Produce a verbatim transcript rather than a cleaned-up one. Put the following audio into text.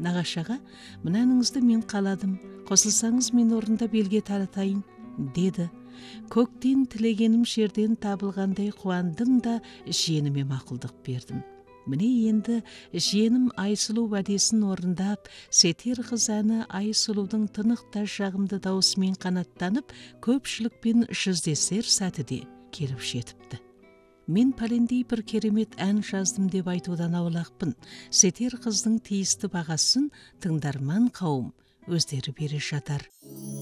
Нағашаға, мынаныңызды мен қаладым, қосылсаңыз мен орындап елге таратайын, деді. Көктен тілегенім жерден табылғандай қуандым да жиеніме мақұлдық бердім. Міне енді жиенім Айсұлу уәдесін орындап, Сетер қыз әні Айсұлудың тынықта жағымды даусымен қанаттанып, көпшілікпен жүздесер сәтіде келіп жетіпті. Мен пәлендей бір керемет ән жаздым деп айтудан аулақпын. Сетер қыздың тиісті бағасын тыңдарман қауым өздері бере жатар.